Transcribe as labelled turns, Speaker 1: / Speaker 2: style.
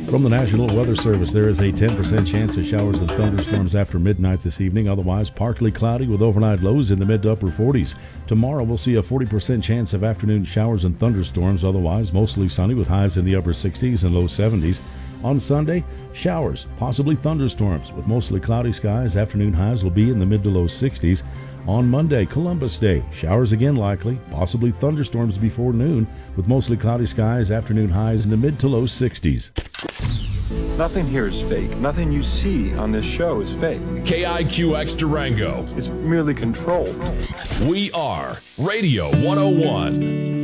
Speaker 1: From the National Weather Service, there is a 10% chance of showers and thunderstorms after midnight this evening. Otherwise, partly cloudy with overnight lows in the mid to upper 40s. Tomorrow, we'll see a 40% chance of afternoon showers and thunderstorms. Otherwise, mostly sunny with highs in the upper 60s and low 70s. On Sunday, showers, possibly thunderstorms with mostly cloudy skies. Afternoon highs will be in the mid to low 60s. On Monday, Columbus Day, showers again likely, possibly thunderstorms before noon with mostly cloudy skies. Afternoon highs in the mid to low 60s.
Speaker 2: Nothing here is fake. Nothing you see on this show is fake.
Speaker 3: KIQX Durango.
Speaker 2: It's merely controlled.
Speaker 3: We are Radio 101.